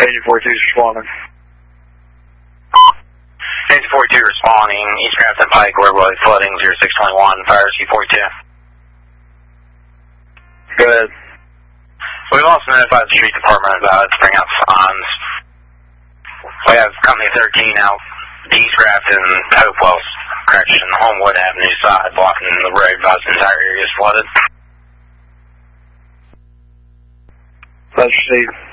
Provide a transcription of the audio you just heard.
Agent 42 is responding. Agent 42 responding. East Grafton Pike, Wordwood, flooding 0621, fire C42. Go ahead. We've also notified the street department about it to bring out signs. We have Company 13 out East Grafton, Hopewell, correction, Homewood Avenue side, blocking the road, about the entire area is flooded. Let's see.